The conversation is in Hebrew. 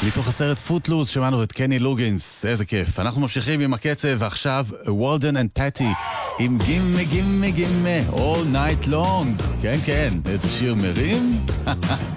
מתוך הסרט פוטלוס שמענו את קני לוגינס, איזה כיף. אנחנו ממשיכים עם הקצב, ועכשיו וולדן אנד פטי עם גימה גימה גימה All Night Long. כן, כן, איזה שיר מרים.